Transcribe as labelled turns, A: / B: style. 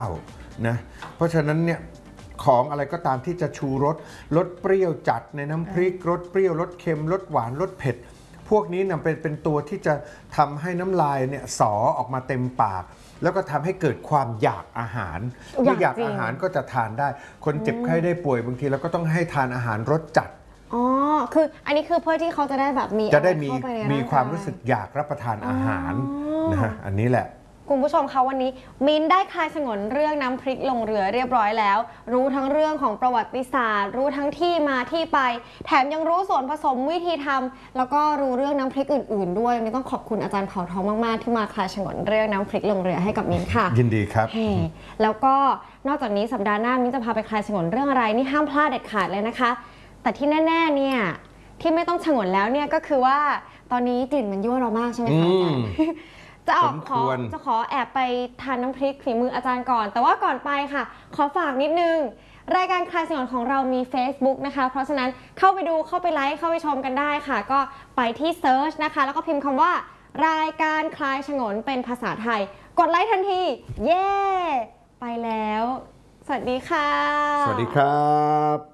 A: เอานะเพราะฉะนั้นเนี่ยของอะไรก็ตามที่จะชูรสเปรี้ยวจัดในน้ำพริกรสเปรี้ยวรสเค็มรสหวานรสเผ็ดพวกนี้นำเป็นตัวที่จะทำให้น้ำลายเนี่ยสอออกมาเต็มปากแล้วก็ทำให้เกิดความอยากอาหารเมื่ออยากอาหารก็จะทานได้คนเจ็บไข้ได้ป่วยบางทีเราก็ต้องให้ทานอาหารรสจัด
B: อ๋อคืออันนี้คือเพื่อที่เขาจะได้แบบ
A: มีความรู้สึกอยากรับประทานอาหารนะฮะอันนี้แหละ
B: คุณผู้ชมคะวันนี้มิ้นได้คลายฉงนเรื่องน้ำพริกลงเรือเรียบร้อยแล้วรู้ทั้งเรื่องของประวัติศาสตร์รู้ทั้งที่มาที่ไปแถมยังรู้ส่วนผสมวิธีทำแล้วก็รู้เรื่องน้ำพริกอื่นๆด้วยมิ้นต้องขอบคุณอาจารย์เผ่าทองมากๆที่มาคลายฉงนเรื่องน้ำพริกลงเรือให้กับมิ้นค่ะ
A: ยินดีครับ
B: แล้วก็นอกจากนี้สัปดาห์หน้ามิ้นจะพาไปคลายฉงนเรื่องอะไรนี่ห้ามพลาดเด็ดขาดเลยนะคะแต่ที่แน่ๆเนี่ยที่ไม่ต้องฉงนแล้วเนี่ยก็คือว่าตอนนี้กลิ่นมันยั่วเรามากใช่ไหมคะจะขอแอบไปทานน้ำพริกฝีมืออาจารย์ก่อนแต่ว่าก่อนไปค่ะขอฝากนิดนึงรายการคลายฉงนของเรามี Facebook นะคะเพราะฉะนั้นเข้าไปดูเข้าไปไลค์เข้าไปชมกันได้ค่ะก็ไปที่เซิร์ชนะคะแล้วก็พิมพ์คำว่ารายการคลายฉงนเป็นภาษาไทยกดไลค์ทันทีเย้ไปแล้วสวัสดีค่ะ
A: สวัสดีครับ